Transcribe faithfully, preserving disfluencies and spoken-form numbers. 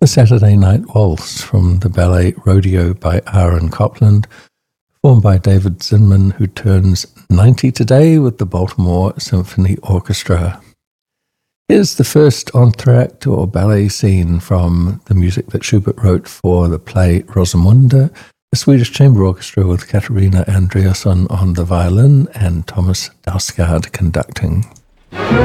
the Saturday Night Waltz from the ballet Rodeo by Aaron Copland, performed by David Zinman, who turns ninety today with the Baltimore Symphony Orchestra. Here's the first entr'acte or ballet scene from the music that Schubert wrote for the play Rosamunde, the Swedish Chamber Orchestra with Katarina Andreasson on the violin and Thomas Dausgaard conducting.